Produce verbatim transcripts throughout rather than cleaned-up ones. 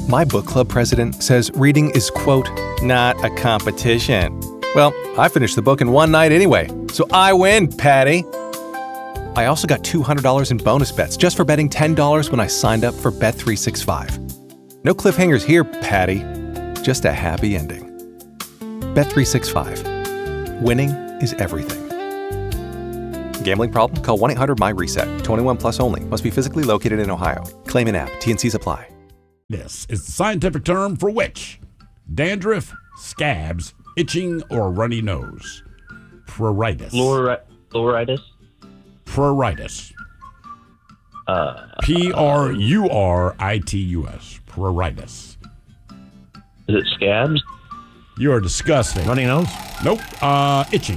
My book club president says reading is, quote, not a competition. Well, I finished the book in one night anyway, so I win, Patty. I also got two hundred dollars in bonus bets just for betting ten dollars when I signed up for Bet three sixty-five. No cliffhangers here, Patty. Just a happy ending. Bet three sixty-five. Winning is everything. Gambling problem? Call one eight hundred my reset. twenty-one plus only. Must be physically located in Ohio. Claim in app. T and Cs apply. This is the scientific term for which? Dandruff, scabs, itching, or runny nose? Pruritus. Fluori- Fluoritis. Pruritus. Uh, P R U R I T U S. Pruritus. Is it scabs? You are disgusting. Runny nose? Nope. Uh, itching.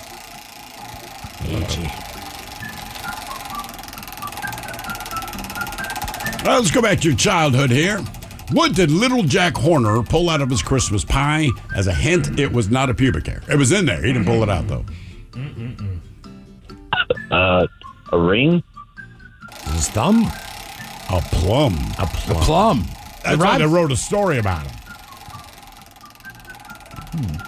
Itchy. Well, let's go back to your childhood here. What did little Jack Horner pull out of his Christmas pie? As a hint, it was not a pubic hair. It was in there. He didn't pull it out, though. Uh, a ring? His thumb? A plum. A plum. A plum. That's why they wrote a story about him. Hmm.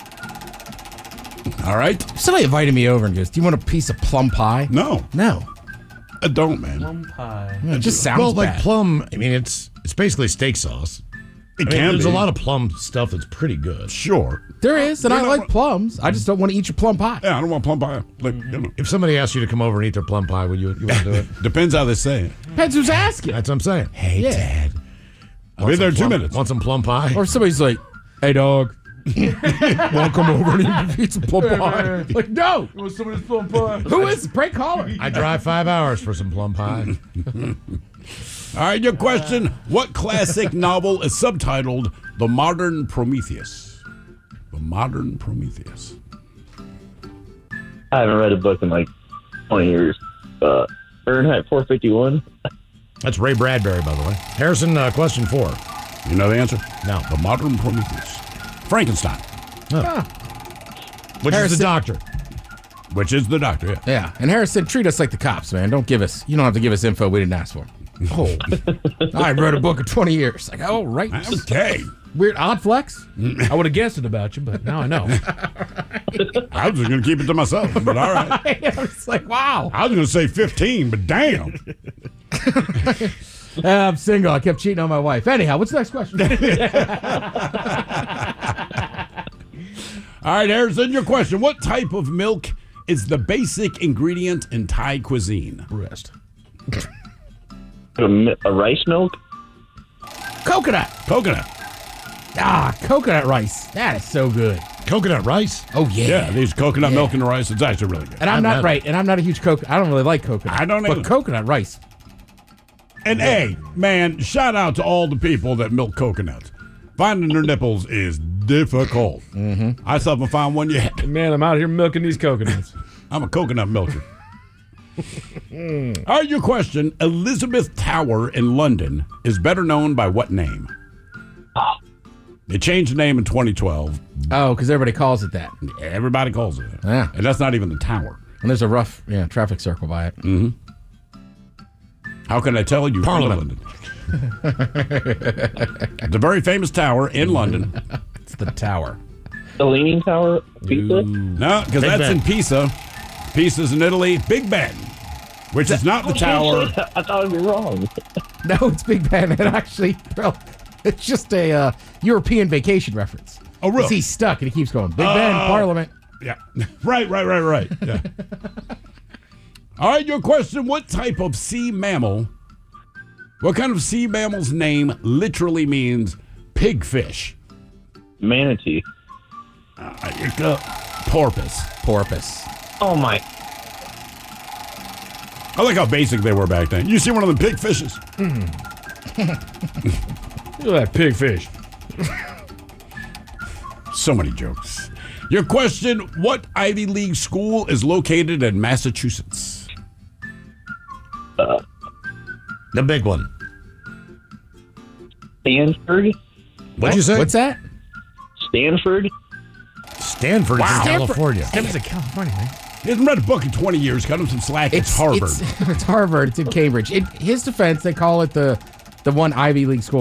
All right. If somebody invited me over and goes, do you want a piece of plum pie? No. No. I don't, man. Plum pie. It just sounds well, like bad. plum, I mean, it's it's basically steak sauce. It I mean, can there's be. a lot of plum stuff that's pretty good. Sure. There is, and You're I not like wrong. plums. I just don't want to eat your plum pie. Yeah, I don't want plum pie. Like, you know. If somebody asked you to come over and eat their plum pie, would you, you want to do it? Depends how they say it. Depends who's asking. That's what I'm saying. Hey, Yeah. Dad. I'll be there in two plum, minutes. Want some plum pie? Or if somebody's like, hey, dog, want to come over and eat a piece of plum pie? Like, no. You want somebody's plum pie? Who is? Prank caller. I drive five hours for some plum pie. All right, your question. What classic novel is subtitled The Modern Prometheus? The Modern Prometheus. I haven't read a book in like twenty years. Uh, Fahrenheit four fifty-one. That's Ray Bradbury, by the way. Harrison, uh, question four. You know the answer? No. The Modern Prometheus. Frankenstein. Which is Harrison- the doctor? Which is the doctor, yeah. Yeah, and Harris said, treat us like the cops, man. Don't give us, you don't have to give us info we didn't ask for. Oh, I wrote a book in twenty years. Like, oh, right. Okay. Weird, odd flex. I would have guessed it about you, but now I know. I was just going to keep it to myself, but all right. I was like, wow. I was going to say fifteen, but damn. Uh, I'm single. I kept cheating on my wife. Anyhow, what's the next question? All right, Harrison, your question. What type of milk is the basic ingredient in Thai cuisine? Breast. A, mi- a rice milk? Coconut. Coconut. Ah, coconut rice. That is so good. Coconut rice? Oh, yeah. Yeah, these coconut Yeah. milk and rice. It's actually really good. And I'm I've not had right. And I'm not a huge coconut. I don't really like coconut. I don't But either. coconut rice. And hey, man, shout out to all the people that milk coconuts. Finding their nipples is difficult. Mm-hmm. I still haven't found one yet. Man, I'm out here milking these coconuts. I'm a coconut milker. All right, your question. Elizabeth Tower in London is better known by what name? They changed the name in twenty twelve. Oh, because everybody calls it that. Everybody calls it that. Yeah. And that's not even the tower. And there's a rough yeah, traffic circle by it. How can I tell you? Parliament. It's a very famous tower in London. It's the tower. The Leaning Tower pizza? No, because Big that's Ben. in Pisa. Pisa's in Italy. Big Ben, which is not the tower. I thought I'd be wrong. No, it's Big Ben. And actually, bro, it's just a uh, European vacation reference. Oh, really? 'Cause he's stuck and he keeps going, Big Ben, Oh. Parliament. Yeah. Right, right, right, right. Yeah. All right, your question. What type of sea mammal, what kind of sea mammal's name literally means pigfish? Manatee. Uh, it's a porpoise. Porpoise. Oh my. I like how basic they were back then. You see one of them pigfishes? Look at that pigfish. So many jokes. Your question, what Ivy League school is located in Massachusetts? The big one. Stanford? What'd you say? What's that? Stanford? Stanford is in Stanford. California. Stanford's in California, man. He hasn't read a book in twenty years. Cut him some slack. It's, Harvard. It's, it's Harvard. It's in Cambridge. In his defense, they call it the the one Ivy League school